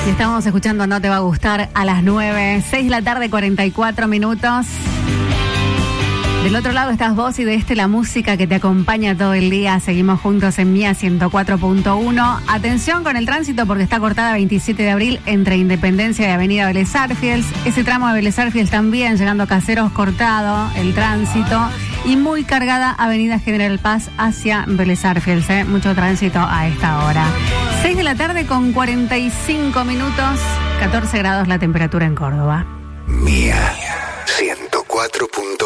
Y estamos escuchando No Te Va a Gustar a las 9, 6 de la tarde, 44 minutos. Del otro lado estás vos y de este la música que te acompaña todo el día. Seguimos juntos en Mía 104.1. Atención con el tránsito porque está cortada 27 de abril entre Independencia y Avenida Vélez Arfiels. Ese tramo de Vélez Arfiels también, llegando a Caseros, cortado el tránsito. Y muy cargada Avenida General Paz hacia Vélez Arfiels. Mucho tránsito a esta hora. 6 de la tarde con 45 minutos. 14 grados la temperatura en Córdoba. Mía 104.1.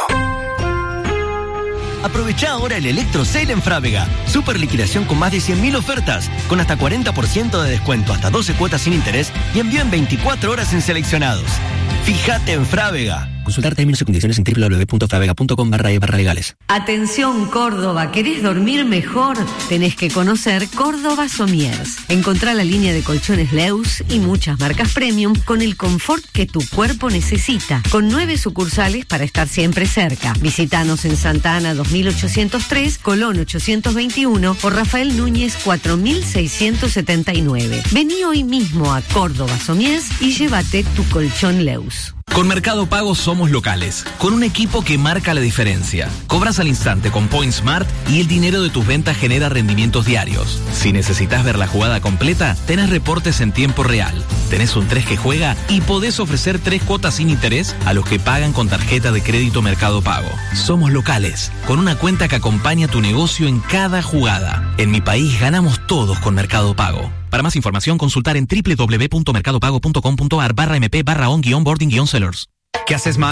Aprovecha ahora el Electro Sale en Frávega. Super liquidación con más de 100.000 ofertas, con hasta 40% de descuento, hasta 12 cuotas sin interés y envío en 24 horas en seleccionados. Fíjate en Frávega. Consultar términos y condiciones en www.fravega.com/legales. Atención Córdoba, ¿querés dormir mejor? Tenés que conocer Córdoba Somiers. Encontrá la línea de colchones Leus y muchas marcas premium con el confort que tu cuerpo necesita. Con 9 sucursales para estar siempre cerca. Visítanos en Santa Ana 2803, Colón 821 o Rafael Núñez 4679. Vení hoy mismo a Córdoba Somiers y llévate tu colchón Leus. Con Mercado Pago somos locales, con un equipo que marca la diferencia. Cobras al instante con Point Smart y el dinero de tus ventas genera rendimientos diarios. Si necesitas ver la jugada completa, tenés reportes en tiempo real. Tenés un 3 que juega y podés ofrecer 3 cuotas sin interés a los que pagan con tarjeta de crédito Mercado Pago. Somos locales, con una cuenta que acompaña tu negocio en cada jugada. En mi país ganamos todos con Mercado Pago. Para más información, consultar en www.mercadopago.com.ar/mp/on-boarding-sellers. ¿Qué haces más?